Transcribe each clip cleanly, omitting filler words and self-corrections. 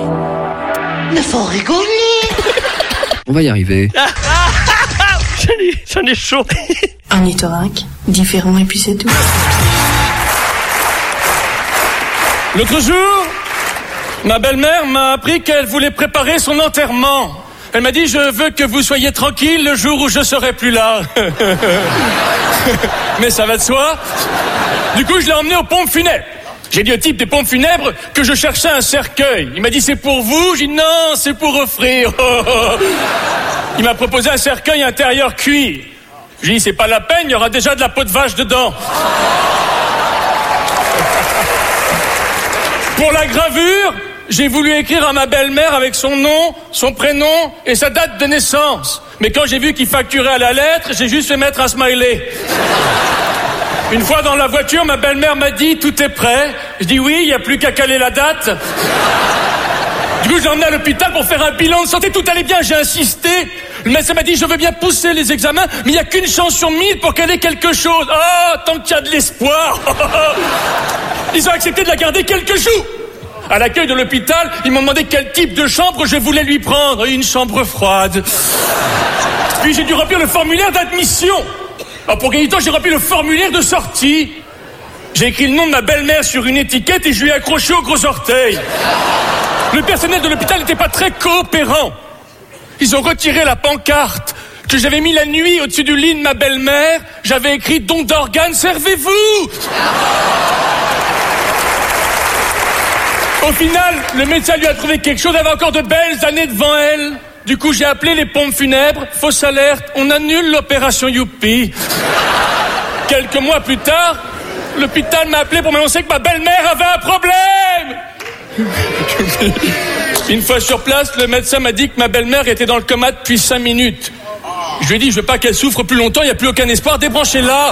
Mais faut rigoler. On va y arriver. J'en ai chaud. Un utorac, différent et puis c'est tout. L'autre jour, ma belle-mère m'a appris qu'elle voulait préparer son enterrement. Elle m'a dit, je veux que vous soyez tranquille le jour où je serai plus là. Mais ça va de soi. Du coup, je l'ai emmené aux pompes funèbres. J'ai dit au type des pompes funèbres que je cherchais un cercueil. Il m'a dit, c'est pour vous? J'ai dit, non, c'est pour offrir. Il m'a proposé un cercueil intérieur cuir. J'ai dit, c'est pas la peine, il y aura déjà de la peau de vache dedans. Pour la gravure, j'ai voulu écrire à ma belle-mère avec son nom, son prénom et sa date de naissance. Mais quand j'ai vu qu'il facturait à la lettre, j'ai juste fait mettre un smiley. Une fois dans la voiture, ma belle-mère m'a dit, tout est prêt. Je dis oui, il n'y a plus qu'à caler la date. Du coup, je l'ai emmené à l'hôpital pour faire un bilan de santé. Tout allait bien, j'ai insisté. Le médecin m'a dit, je veux bien pousser les examens, mais il n'y a qu'une chance sur 1000 pour qu'elle ait quelque chose. Ah, tant qu'il y a de l'espoir. Ils ont accepté de la garder quelques jours. À l'accueil de l'hôpital, ils m'ont demandé quel type de chambre je voulais lui prendre. Une chambre froide. Puis j'ai dû remplir le formulaire d'admission. Alors pour gagner du temps, j'ai rempli le formulaire de sortie. J'ai écrit le nom de ma belle-mère sur une étiquette et je lui ai accroché au gros orteil. Le personnel de l'hôpital n'était pas très coopérant. Ils ont retiré la pancarte que j'avais mis la nuit au-dessus du lit de ma belle-mère. J'avais écrit don d'organes, servez-vous. Au final, le médecin lui a trouvé quelque chose. Elle avait encore de belles années devant elle. Du coup, j'ai appelé les pompes funèbres. Fausse alerte, on annule l'opération Youpi. Quelques mois plus tard, l'hôpital m'a appelé pour m'annoncer que ma belle-mère avait un problème. Une fois sur place, le médecin m'a dit que ma belle-mère était dans le coma depuis 5 minutes. Je lui ai dit, je veux pas qu'elle souffre plus longtemps, il n'y a plus aucun espoir, débranchez-la.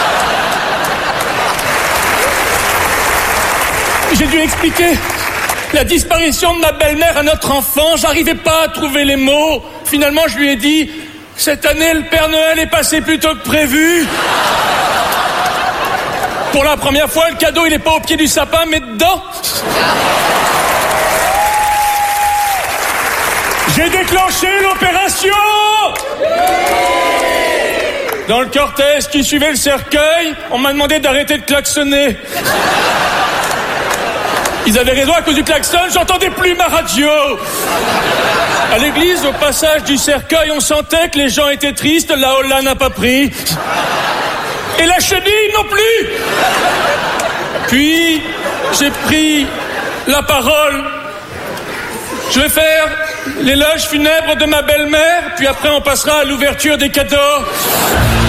J'ai dû expliquer la disparition de ma belle-mère à notre enfant. J'arrivais pas à trouver les mots. Finalement, je lui ai dit, cette année, le Père Noël est passé plus tôt que prévu. Pour la première fois, le cadeau, il est pas au pied du sapin, mais dedans. J'ai déclenché l'opération. Dans le cortège qui suivait le cercueil, on m'a demandé d'arrêter de klaxonner. Ils avaient raison, à cause du klaxon, j'entendais plus ma radio. À l'église, au passage du cercueil, on sentait que les gens étaient tristes, la Holla n'a pas pris. Et la chenille non plus. Puis, j'ai pris la parole. Je vais faire l'éloge funèbre de ma belle-mère, puis après on passera à l'ouverture des cadeaux.